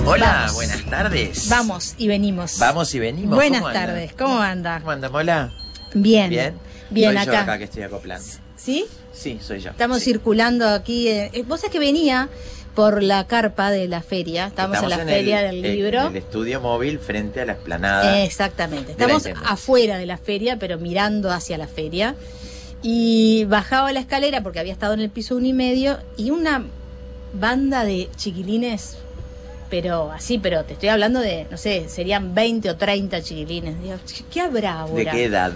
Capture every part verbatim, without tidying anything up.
Hola, Vamos. buenas tardes. Vamos y venimos. Vamos y venimos. Buenas ¿Cómo anda? tardes, ¿cómo anda? ¿Cómo anda, Mola? Bien. Bien. Bien, Soy acá. yo acá que estoy acoplando. ¿Sí? Sí, soy yo. Estamos sí. circulando aquí. Eh, vos sabés que venía por la carpa de la feria. Estamos, Estamos en la en feria el, del libro. En el estudio móvil frente a la explanada. Exactamente. de la Estamos Intendencia. afuera de la feria, pero mirando hacia la feria. Y bajaba la escalera porque había estado en el piso uno y medio y una banda de chiquilines, pero así, pero te estoy hablando de, no sé, serían veinte o treinta chiquilines. Digo, ¿qué habrá ahora? ¿De qué edad?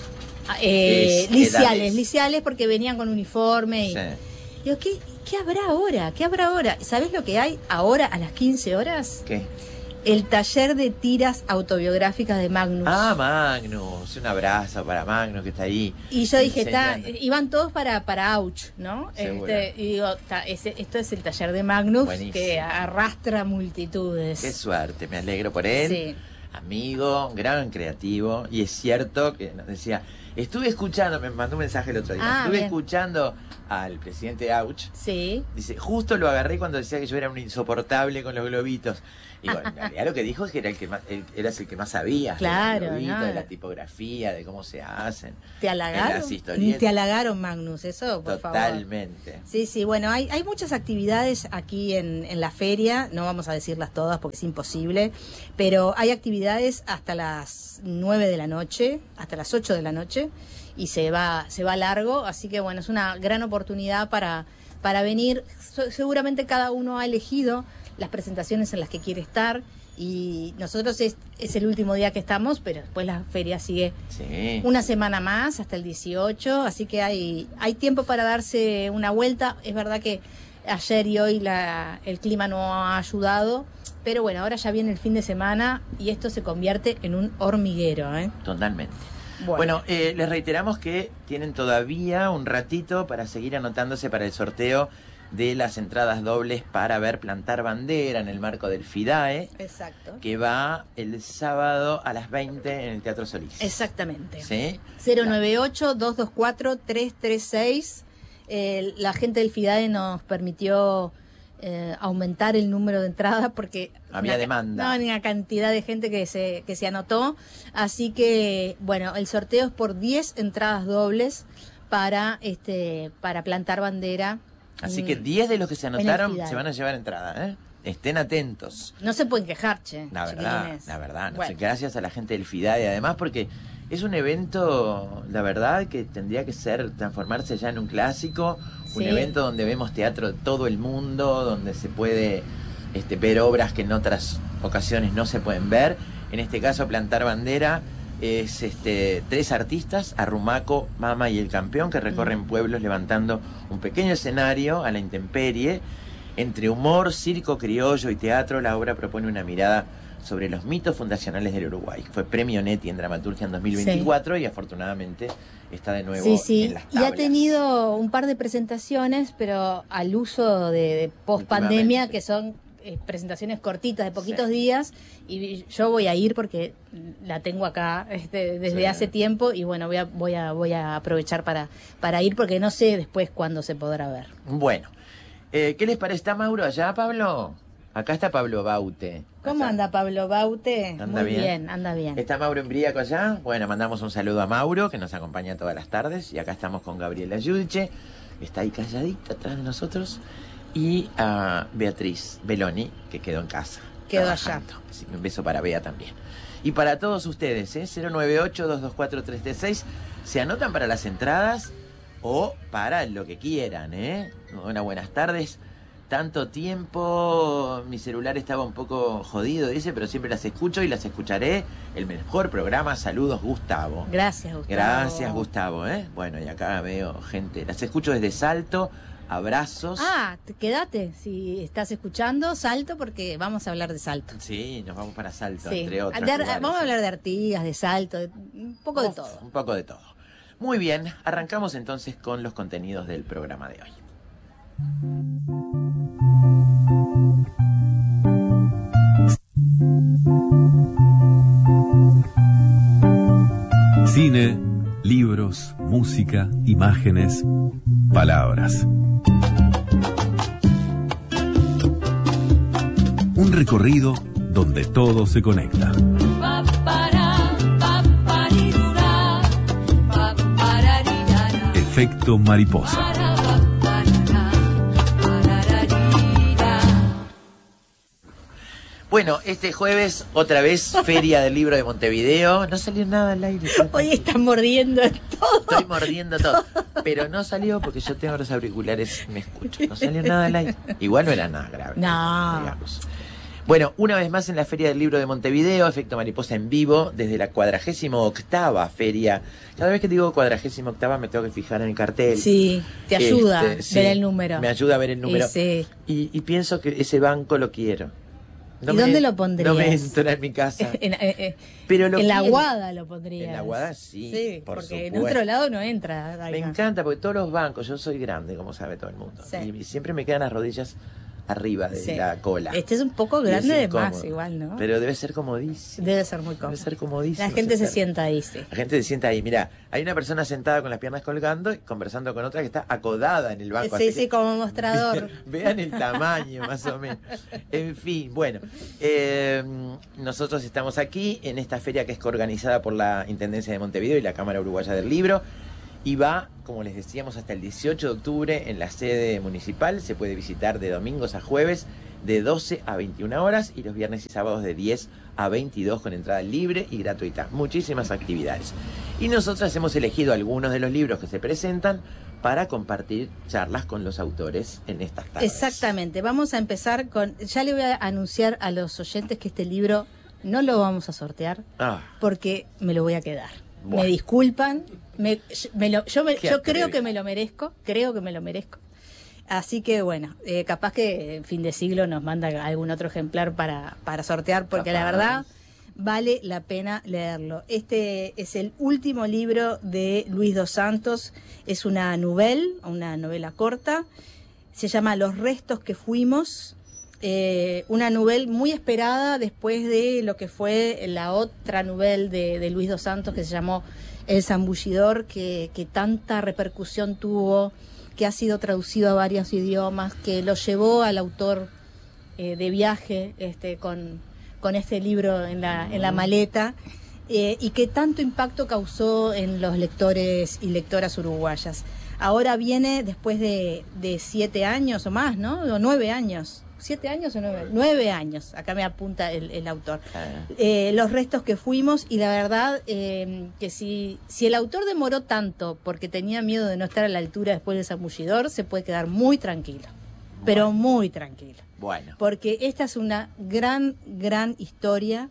Eh, Es- liciales, edades. liciales porque venían con uniforme. Y, Sí. digo, ¿qué, ¿qué habrá ahora? ¿Qué habrá ahora? ¿Sabés lo que hay ahora a las quince horas? ¿Qué? El taller de tiras autobiográficas de Magnus. Ah, Magnus. Un abrazo para Magnus que está ahí. Y yo dije, está, enseñando. iban todos para, para Auch, ¿no? Seguro. Este, y digo, ta, ese, esto es el taller de Magnus. Buenísimo. Que arrastra multitudes. Qué suerte, me alegro por él. Sí. Amigo, gran creativo. Y es cierto que nos decía, estuve escuchando, me mandó un mensaje el otro día, Ah, estuve bien. escuchando al presidente Auch. Sí. Dice, justo lo agarré cuando decía que yo era un insoportable con los globitos. Digo, en realidad lo que dijo es que era el que más, el, eras el que más sabía. Claro, de los globitos, ¿no? de la tipografía, de cómo se hacen. ¿Te En halagaron? las historietas. Te halagaron, Magnus, eso, por favor. Totalmente. Sí, sí, bueno, hay, hay muchas actividades aquí en, en la feria, no vamos a decirlas todas porque es imposible, pero hay actividades hasta las nueve de la noche, hasta las ocho de la noche, y se va, se va largo, así que bueno, es una gran oportunidad para, para venir. So- seguramente cada uno ha elegido las presentaciones en las que quiere estar, y nosotros es, es el último día que estamos, pero después la feria sigue Sí. una semana más hasta el dieciocho, así que hay hay tiempo para darse una vuelta. Es verdad que ayer y hoy la, el clima no ha ayudado, pero bueno, ahora ya viene el fin de semana y esto se convierte en un hormiguero, ¿eh? Totalmente. Bueno, eh, les reiteramos que tienen todavía un ratito para seguir anotándose para el sorteo de las entradas dobles para ver Plantar Bandera en el marco del FIDAE, Exacto. que va el sábado a las veinte en el Teatro Solís. Exactamente. ¿Sí? cero nueve ocho, dos dos cuatro, tres tres seis. Eh, la gente del FIDAE nos permitió eh, aumentar el número de entradas porque Había una, demanda. No, hay una cantidad de gente que se, que se anotó. Así que, bueno, el sorteo es por diez entradas dobles para, este, para Plantar Bandera. Así Mm, que diez de los que se en el anotaron FIDAE. se van a llevar entrada, ¿eh? Estén atentos. No se pueden quejar, che. La verdad, chiquilines. la verdad. No Bueno. sé, gracias a la gente del FIDAE, además, porque es un evento, la verdad, que tendría que ser, transformarse ya en un clásico, un Sí. evento donde vemos teatro de todo el mundo, donde se puede este, ver obras que en otras ocasiones no se pueden ver. En este caso, Plantar Bandera es este, tres artistas, Arrumaco, Mama y El Campeón, que recorren Mm. pueblos levantando un pequeño escenario a la intemperie. Entre humor, circo criollo y teatro, la obra propone una mirada sobre los mitos fundacionales del Uruguay. Fue premio Neti en dramaturgia en dos mil veinticuatro y afortunadamente está de nuevo Sí, sí, en las y ha tablas. tenido un par de presentaciones, pero al uso de, de post pandemia, Últimamente. que son eh, presentaciones cortitas de poquitos Sí. días, y yo voy a ir porque la tengo acá este, desde Sí. hace tiempo, y bueno, voy a, voy a, voy a aprovechar para, para ir porque no sé después cuándo se podrá ver. Bueno, eh, ¿qué les parece? ¿Está Mauro allá, Pablo? Acá está Pablo Baute. ¿Cómo Allá. anda Pablo Baute? ¿Anda Muy bien? bien, anda bien. ¿Está Mauro Embriaco allá? Bueno, mandamos un saludo a Mauro, que nos acompaña todas las tardes. Y acá estamos con Gabriela Yudiche, que está ahí calladita atrás de nosotros. Y a Beatriz Beloni, que quedó en casa. Quedó trabajando. Así que un beso para Bea también. Y para todos ustedes, ¿eh? cero nueve ocho, dos dos cuatro, tres tres seis. Se anotan para las entradas o para lo que quieran, ¿eh? Una buenas tardes. Tanto tiempo, mi celular estaba un poco jodido, dice, pero siempre las escucho y las escucharé. El mejor programa, saludos, Gustavo. Gracias, Gustavo. Gracias, Gustavo, ¿eh? Bueno, y acá veo gente, las escucho desde Salto, abrazos. Ah, te- quédate, si estás escuchando, Salto, porque vamos a hablar de Salto. Sí, nos vamos para Salto, Sí. entre otros De ar- lugares. vamos a hablar de Artigas, de Salto, de- un poco de Uf, todo. Un poco de todo. Muy bien, arrancamos entonces con los contenidos del programa de hoy. Cine, libros, música, imágenes, palabras. Un recorrido donde todo se conecta. Efecto mariposa. Bueno, este jueves otra vez Feria del Libro de Montevideo. No salió nada al aire. Hoy están mordiendo todo. Estoy mordiendo todo. Pero no salió porque yo tengo los auriculares, me escucho. No salió nada al aire. Igual no era nada grave. No. Digamos. Bueno, una vez más en la Feria del Libro de Montevideo, Efecto Mariposa en vivo, desde la cuadragésima octava feria. Cada vez que digo cuadragésima octava me tengo que fijar en el cartel. Sí, te ayuda a Este, sí, ver el número. Me ayuda a ver el número. Y, sí. y, y pienso que ese banco lo quiero. No ¿Y me, dónde lo pondrías? No me entra en mi casa. en, eh, eh, Pero lo en la quiero. Guada lo pondrías. En la Guada sí, Sí, por porque supuesto. en otro lado no entra. Me encanta porque todos los bancos, yo soy grande, como sabe todo el mundo. Sí. Y siempre me quedan las rodillas arriba de Sí. la cola. Este es un poco Y es grande de incómodo. más igual, ¿no? Pero debe ser comodísimo. Debe ser muy Debe cómodo. ser comodísimo. La gente se sentar. sienta ahí, sí. La gente se sienta ahí. Mira, hay una persona sentada con las piernas colgando y conversando con otra que está acodada en el banco. Sí, así sí, que como mostrador. vean el tamaño, más o menos. En fin, bueno. Eh, nosotros estamos aquí en esta feria que es organizada por la Intendencia de Montevideo y la Cámara Uruguaya del Libro. Y va, como les decíamos, hasta el dieciocho de octubre en la sede municipal. Se puede visitar de domingos a jueves de doce a veintiuna horas y los viernes y sábados de diez a veintidós con entrada libre y gratuita. Muchísimas actividades. Y nosotros hemos elegido algunos de los libros que se presentan para compartir charlas con los autores en estas tardes. Exactamente. Vamos a empezar con... Ya le voy a anunciar a los oyentes que este libro no lo vamos a sortear Ah, porque me lo voy a quedar. Bueno. Me disculpan. Me, me lo- yo me- Qué yo creo atrevido. que me lo merezco. Creo que me lo merezco. Así que bueno, eh, capaz que en fin de siglo nos manda algún otro ejemplar para, para sortear, porque la Capaz. verdad vale la pena leerlo. Este es el último libro de Luis dos Santos, es una novela, una novela corta, se llama Los restos que fuimos, eh, una novela muy esperada después de lo que fue la otra novela de, de Luis dos Santos que se llamó El zambullidor, que, que tanta repercusión tuvo, que ha sido traducido a varios idiomas, que lo llevó al autor eh, de viaje este, con, con este libro en la, en la maleta, eh, y que tanto impacto causó en los lectores y lectoras uruguayas. Ahora viene después de, de siete años o más, ¿no? O nueve años. ¿Siete años o nueve? Nueve años, acá me apunta el, el autor. ah. Eh, los restos que fuimos, y la verdad eh, que si, si el autor demoró tanto porque tenía miedo de no estar a la altura después del zambullidor, se puede quedar muy tranquilo, pero muy tranquilo, Bueno, porque esta es una gran, gran historia.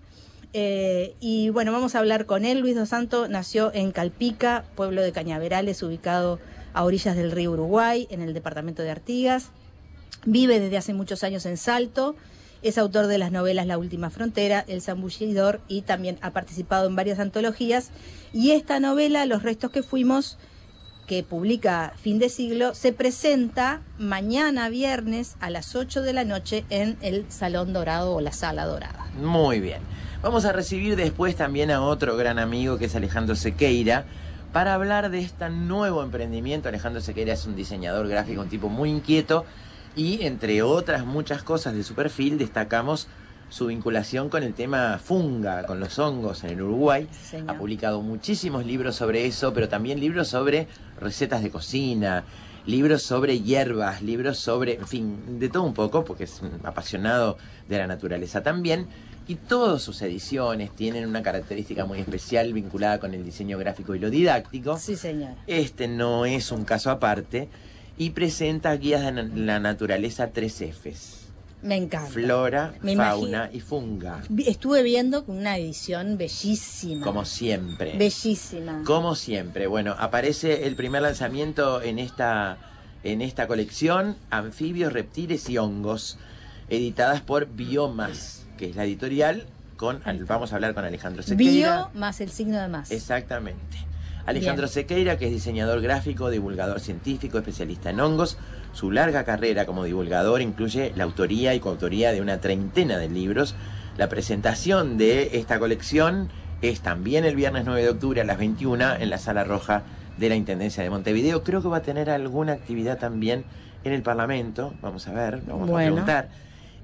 Eh, y bueno, vamos a hablar con él. Luis dos Santos nació en Calpica, pueblo de Cañaverales, ubicado a orillas del río Uruguay, en el departamento de Artigas. Vive desde hace muchos años en Salto, es autor de las novelas La Última Frontera, El Zambullidor, y también ha participado en varias antologías. Y esta novela, Los restos que fuimos, que publica Fin de Siglo, se presenta mañana viernes a las ocho de la noche en el Salón Dorado o la Sala Dorada. muy bien. Vamos a recibir después también a otro gran amigo que es Alejandro Sequeira para hablar de este nuevo emprendimiento. Alejandro Sequeira es un diseñador gráfico, un tipo muy inquieto, y entre otras muchas cosas de su perfil destacamos su vinculación con el tema funga, con los hongos en el Uruguay. Sí, señor. Ha publicado muchísimos libros sobre eso, pero también libros sobre recetas de cocina, libros sobre hierbas, libros sobre, en fin, de todo un poco, porque es un apasionado de la naturaleza también. Y todas sus ediciones tienen una característica muy especial vinculada con el diseño gráfico y lo didáctico. Sí, señor. Este no es un caso aparte y presenta guías de na- la naturaleza tres Fs. Me encanta. Flora, Me fauna imagino- y funga. Vi- Estuve viendo una edición bellísima. Como siempre. Bellísima. Como siempre. Bueno, aparece el primer lanzamiento en esta, en esta colección, Anfibios, Reptiles y Hongos, editadas por Biomas, que es la editorial. Con, vamos a hablar con Alejandro Sequeira. Bio más el signo de más. Exactamente. Alejandro Bien. Sequeira, que es diseñador gráfico, divulgador científico, especialista en hongos. Su larga carrera como divulgador incluye la autoría y coautoría de una treintena de libros. La presentación de esta colección es también el viernes nueve de octubre a las veintiuna en la Sala Roja de la Intendencia de Montevideo. Creo que va a tener alguna actividad también en el Parlamento. Vamos a ver, vamos Bueno. a preguntar.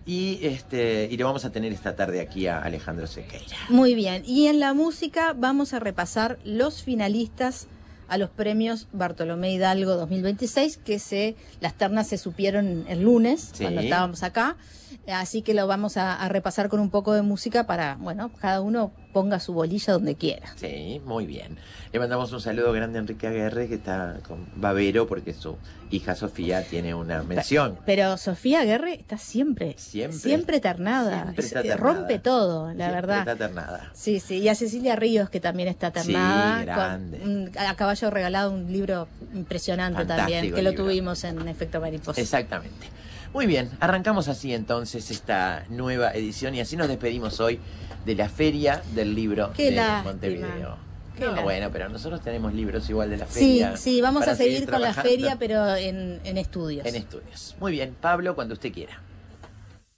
Y este y le vamos a tener esta tarde aquí a Alejandro Sequeira. Muy bien. Y en la música vamos a repasar los finalistas a los premios Bartolomé Hidalgo dos mil veintiséis, que se las ternas se supieron el lunes, sí, cuando estábamos acá. Así que lo vamos a, a repasar con un poco de música para, bueno, cada uno ponga su bolilla donde quiera. Sí, muy bien. Le mandamos un saludo grande a Enrique Aguerre, que está con babero porque su hija Sofía tiene una mención. Pero, pero Sofía Aguerre está siempre, siempre, siempre ternada. Siempre está ternada. Rompe todo, la siempre verdad. Está ternada. Sí, sí. Y a Cecilia Ríos, que también está ternada. Sí, grande. Con, a caballo regalado un libro impresionante. Fantástico también, que libro. Lo tuvimos en Efecto Mariposa. Exactamente. Muy bien, arrancamos así entonces esta nueva edición y así nos despedimos hoy de la Feria del Libro Qué de lástima. Montevideo. Qué No, lástima. bueno, pero nosotros tenemos libros igual de la Sí, feria. sí, vamos para a seguir, seguir con trabajando. la feria, pero en, en estudios. En estudios. Muy bien, Pablo, cuando usted quiera.